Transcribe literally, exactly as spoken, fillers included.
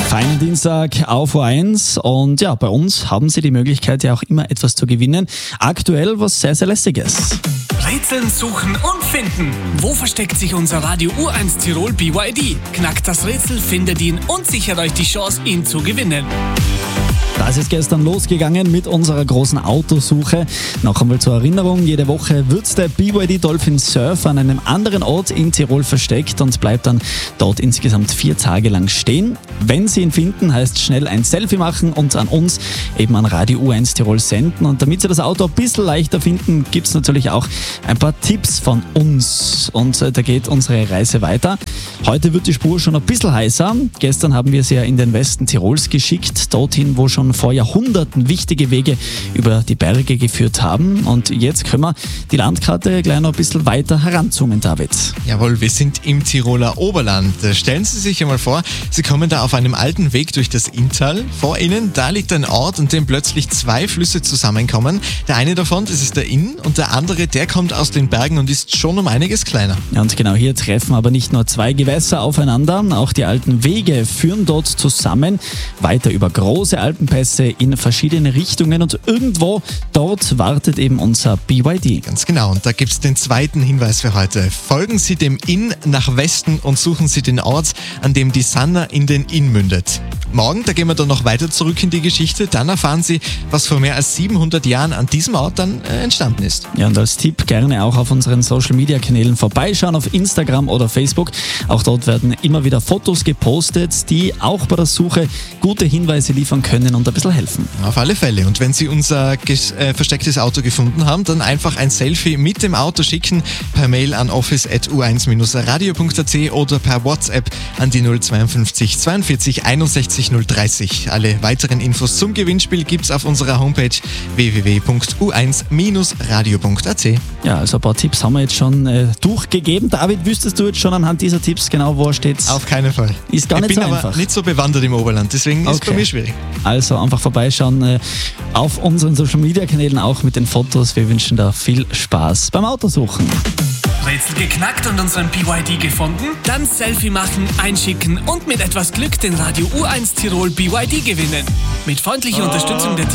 Feinen Dienstag auf O eins und ja, bei uns haben Sie die Möglichkeit ja auch immer etwas zu gewinnen. Aktuell was sehr, sehr Lässiges. Rätseln, suchen und finden. Wo versteckt sich unser Radio U eins Tirol B Y D? Knackt das Rätsel, findet ihn und sichert euch die Chance, ihn zu gewinnen. Das ist gestern losgegangen mit unserer großen Autosuche. Noch einmal zur Erinnerung, jede Woche wird der B Y D Dolphin Surf an einem anderen Ort in Tirol versteckt und bleibt dann dort insgesamt vier Tage lang stehen. Wenn Sie ihn finden, heißt schnell ein Selfie machen und an uns, eben an Radio U eins Tirol senden. Und damit Sie das Auto ein bisschen leichter finden, gibt es natürlich auch ein paar Tipps von uns. Und da geht unsere Reise weiter. Heute wird die Spur schon ein bisschen heißer. Gestern haben wir sie ja in den Westen Tirols geschickt, dorthin, wo schon vor Jahrhunderten wichtige Wege über die Berge geführt haben. Und jetzt können wir die Landkarte gleich noch ein bisschen weiter heranzoomen, David. Jawohl, wir sind im Tiroler Oberland. Stellen Sie sich einmal vor, Sie kommen da auf einem alten Weg durch das Inntal. Vor Ihnen, da liegt ein Ort, an dem plötzlich zwei Flüsse zusammenkommen. Der eine davon, das ist der Inn, und der andere, der kommt aus den Bergen und ist schon um einiges kleiner. Ja, und genau hier treffen aber nicht nur zwei Gewässer aufeinander, auch die alten Wege führen dort zusammen, weiter über große Alpenpässe in verschiedene Richtungen und irgendwo dort wartet eben unser B Y D. Ganz genau, und da gibt es den zweiten Hinweis für heute. Folgen Sie dem Inn nach Westen und suchen Sie den Ort, an dem die Sanna in den Inn mündet. Morgen, da gehen wir dann noch weiter zurück in die Geschichte, dann erfahren Sie, was vor mehr als siebenhundert Jahren an diesem Ort dann äh, entstanden ist. Ja, und als Tipp gerne auch auf unseren Social-Media-Kanälen vorbeischauen, auf Instagram oder Facebook. Auch dort werden immer wieder Fotos gepostet, die auch bei der Suche gute Hinweise liefern können und ein bisschen helfen. Auf alle Fälle. Und wenn Sie unser ges- äh, verstecktes Auto gefunden haben, dann einfach ein Selfie mit dem Auto schicken, per Mail an office at u eins radio punkt a t oder per WhatsApp an die null zweiundfünfzig zweiundvierzig einundsechzig null dreißig. Alle weiteren Infos zum Gewinnspiel gibt's auf unserer Homepage w w w punkt u eins radio punkt a t. Ja, also ein paar Tipps haben wir jetzt schon äh, durchgegeben. David, wüsstest du jetzt schon anhand dieser Tipps genau, wo er steht? Auf keinen Fall. Ist gar ich nicht bin so aber einfach. nicht so bewandert im Oberland, deswegen ist es Okay. bei mir schwierig. Also einfach vorbeischauen äh, auf unseren Social-Media-Kanälen auch mit den Fotos. Wir wünschen da viel Spaß beim Autosuchen. Rätsel geknackt und unseren B Y D gefunden? Dann Selfie machen, einschicken und mit etwas Glück den Radio U eins Tirol B Y D gewinnen. Mit freundlicher Unterstützung der